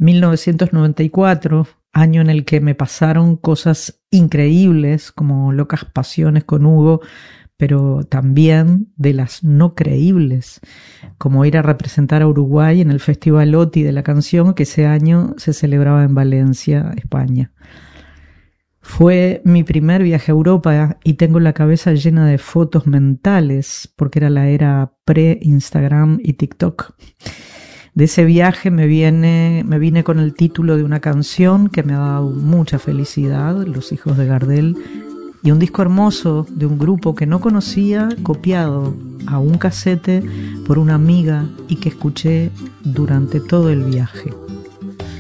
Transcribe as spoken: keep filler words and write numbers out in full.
mil novecientos noventa y cuatro, año en el que me pasaron cosas increíbles como Locas Pasiones con Hugo, pero también de las no creíbles, como ir a representar a Uruguay en el Festival OTI de la canción que ese año se celebraba en Valencia, España. Fue mi primer viaje a Europa y tengo la cabeza llena de fotos mentales porque era la era pre-Instagram y TikTok. De ese viaje me viene, me vine con el título de una canción que me ha dado mucha felicidad, Los Hijos de Gardel, y un disco hermoso de un grupo que no conocía, copiado a un casete por una amiga y que escuché durante todo el viaje.